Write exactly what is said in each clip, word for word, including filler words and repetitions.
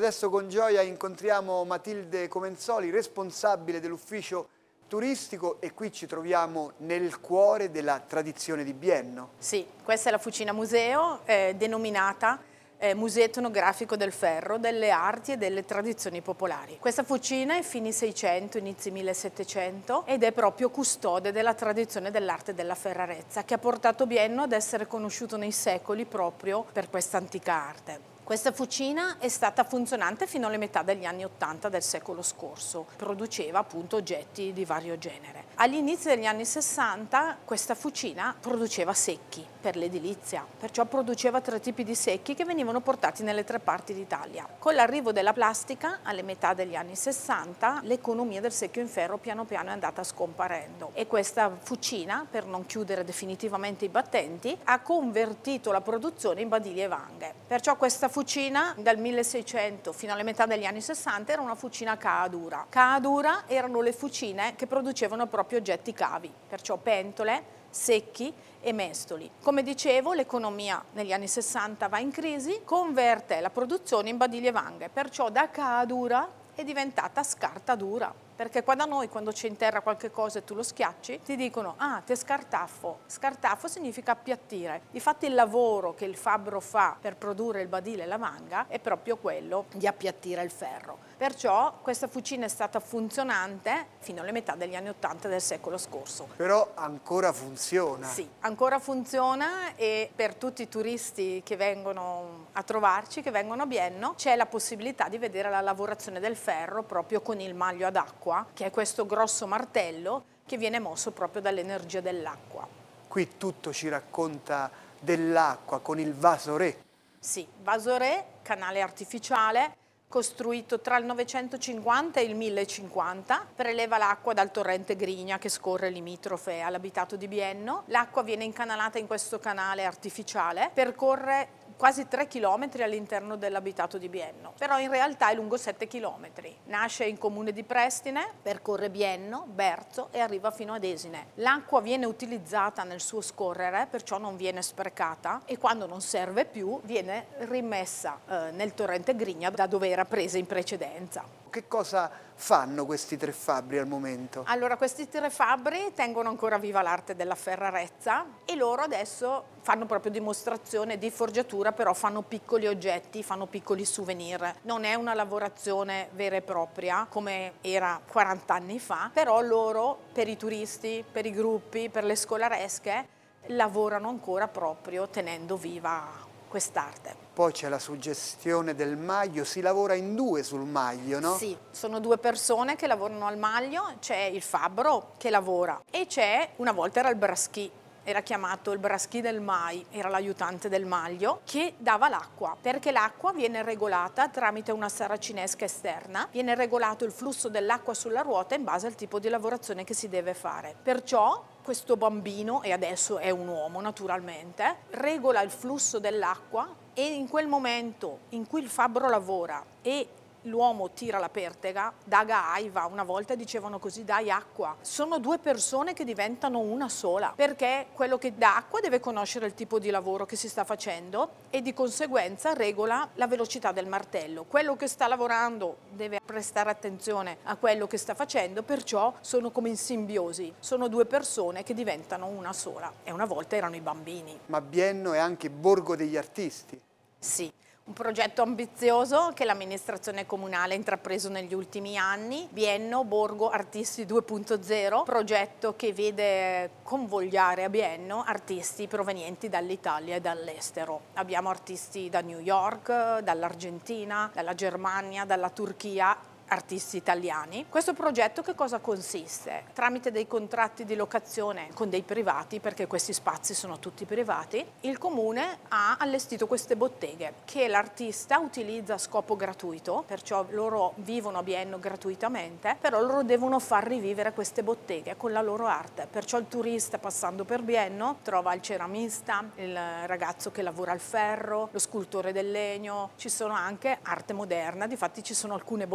adesso con gioia incontriamo Matilde Comenzoli, responsabile dell'ufficio turistico, e qui ci troviamo nel cuore della tradizione di Bienno. Sì, questa è la Fucina Museo, eh, denominata eh, Museo Etnografico del Ferro, delle arti e delle tradizioni popolari. Questa fucina è fini seicento, inizi millesettecento ed è proprio custode della tradizione dell'arte della ferrarezza, che ha portato Bienno ad essere conosciuto nei secoli proprio per questa antica arte. Questa fucina è stata funzionante fino alla metà degli anni ottanta del secolo scorso, produceva appunto oggetti di vario genere. All'inizio degli anni sessanta questa fucina produceva secchi per l'edilizia, perciò produceva tre tipi di secchi che venivano portati nelle tre parti d'Italia. Con l'arrivo della plastica, alle metà degli anni sessanta, l'economia del secchio in ferro piano piano è andata scomparendo e questa fucina, per non chiudere definitivamente i battenti, ha convertito la produzione in badili e vanghe. Perciò questa fucina dal milleseicento fino alla metà degli anni sessanta era una fucina Ca-Dura. Ca-Dura erano le fucine che producevano proprio oggetti cavi, perciò pentole, secchi e mestoli. Come dicevo, l'economia negli anni sessanta va in crisi, converte la produzione in badili e vanghe, perciò da Ca-Dura è diventata scarta dura. Perché qua da noi, quando c'è in terra qualche cosa e tu lo schiacci, ti dicono ah, te scartaffo. Scartaffo significa appiattire. Difatti il lavoro che il fabbro fa per produrre il badile e la vanga è proprio quello di appiattire il ferro. Perciò questa fucina è stata funzionante fino alle metà degli anni ottanta del secolo scorso. Però ancora funziona. Sì, ancora funziona e per tutti i turisti che vengono a trovarci, che vengono a Bienno, c'è la possibilità di vedere la lavorazione del ferro proprio con il maglio ad acqua, che è questo grosso martello che viene mosso proprio dall'energia dell'acqua. Qui tutto ci racconta dell'acqua con il vaso re. Sì, vaso re, canale artificiale, costruito tra il novecentocinquanta e il millecinquanta, preleva l'acqua dal torrente Grigna che scorre limitrofe all'abitato di Bienno. L'acqua viene incanalata in questo canale artificiale, percorre quasi tre chilometri all'interno dell'abitato di Bienno, però in realtà è lungo sette chilometri. Nasce in comune di Prestine, percorre Bienno, Berzo e arriva fino ad Esine. L'acqua viene utilizzata nel suo scorrere, perciò non viene sprecata e quando non serve più viene rimessa eh, nel torrente Grigna da dove era presa in precedenza. Che cosa fanno questi tre fabbri al momento? Allora, questi tre fabbri tengono ancora viva l'arte della ferrarezza e loro adesso fanno proprio dimostrazione di forgiatura, però fanno piccoli oggetti, fanno piccoli souvenir. Non è una lavorazione vera e propria come era quaranta anni fa, però loro per i turisti, per i gruppi, per le scolaresche lavorano ancora proprio tenendo viva quest'arte. Poi c'è la suggestione del maglio, si lavora in due sul maglio, no? Sì, sono due persone che lavorano al maglio, c'è il fabbro che lavora e c'è, una volta era il braschi, era chiamato il braschi del mai, era l'aiutante del maglio, che dava l'acqua, perché l'acqua viene regolata tramite una saracinesca esterna, viene regolato il flusso dell'acqua sulla ruota in base al tipo di lavorazione che si deve fare. Perciò questo bambino, e adesso è un uomo naturalmente, regola il flusso dell'acqua e in quel momento in cui il fabbro lavora e l'uomo tira la pertega, daga aiva, una volta dicevano così, dai acqua. Sono due persone che diventano una sola, perché quello che dà acqua deve conoscere il tipo di lavoro che si sta facendo e di conseguenza regola la velocità del martello. Quello che sta lavorando deve prestare attenzione a quello che sta facendo, perciò sono come in simbiosi. Sono due persone che diventano una sola e una volta erano i bambini. Ma Bienno è anche borgo degli artisti. Sì. Un progetto ambizioso che l'amministrazione comunale ha intrapreso negli ultimi anni, Bienno Borgo Artisti due punto zero, progetto che vede convogliare a Bienno artisti provenienti dall'Italia e dall'estero. Abbiamo artisti da New York, dall'Argentina, dalla Germania, dalla Turchia, artisti italiani. Questo progetto che cosa consiste? Tramite dei contratti di locazione con dei privati, perché questi spazi sono tutti privati, il comune ha allestito queste botteghe che l'artista utilizza a scopo gratuito, perciò loro vivono a Bienno gratuitamente, però loro devono far rivivere queste botteghe con la loro arte, perciò il turista passando per Bienno trova il ceramista, il ragazzo che lavora al ferro, lo scultore del legno, ci sono anche arte moderna, difatti ci sono alcune botteghe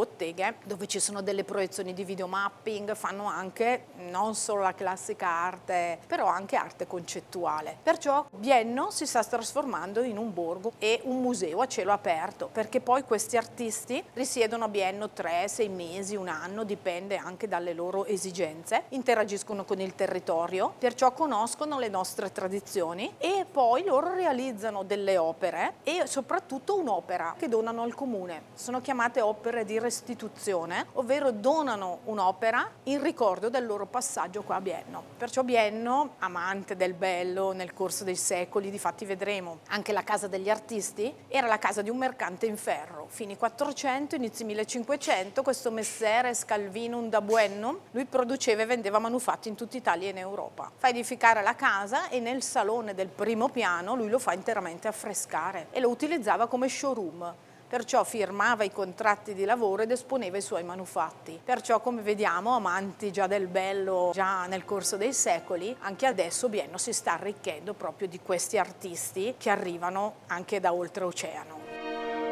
gallerie dove ci sono delle proiezioni di videomapping, fanno anche non solo la classica arte, però anche arte concettuale. Perciò Bienno si sta trasformando in un borgo e un museo a cielo aperto, perché poi questi artisti risiedono a Bienno tre, sei mesi, un anno, dipende anche dalle loro esigenze, interagiscono con il territorio, perciò conoscono le nostre tradizioni e poi loro realizzano delle opere e soprattutto un'opera che donano al comune. Sono chiamate opere di restituzione, ovvero donano un'opera in ricordo del loro passaggio qua a Bienno. Perciò Bienno, amante del bello nel corso dei secoli, difatti vedremo anche la casa degli artisti, era la casa di un mercante in ferro. Fini quattrocento, inizi millecinquecento, questo messere Scalvinum da Bueno, lui produceva e vendeva manufatti in tutta Italia e in Europa. Fa edificare la casa e nel salone del primo piano lui lo fa interamente affrescare e lo utilizzava come showroom. Perciò firmava i contratti di lavoro ed esponeva i suoi manufatti. Perciò, come vediamo, amanti già del bello già nel corso dei secoli, anche adesso Bienno si sta arricchendo proprio di questi artisti che arrivano anche da oltreoceano.